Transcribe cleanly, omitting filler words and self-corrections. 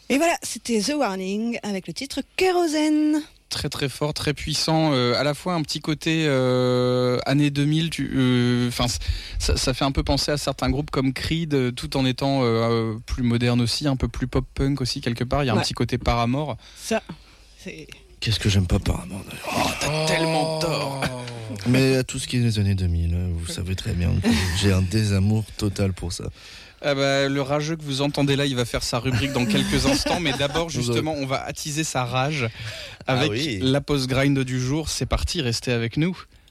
Et voilà, c'était The Warning avec le titre Kérosène. Très très fort, très puissant, à la fois un petit côté années 2000, ça fait un peu penser à certains groupes comme Creed, tout en étant plus moderne aussi, un peu plus pop-punk aussi quelque part, il y a un petit côté Paramore. Ça, c'est... Qu'est-ce que j'aime pas Paramore d'ailleurs. Oh, t'as tellement tort. Mais tout ce qui est des années 2000, vous savez très bien que j'ai un désamour total pour ça. Ah bah, le rageux que vous entendez là, il va faire sa rubrique dans quelques instants, mais d'abord justement on va attiser sa rage avec la post-grind du jour. C'est parti, restez avec nous.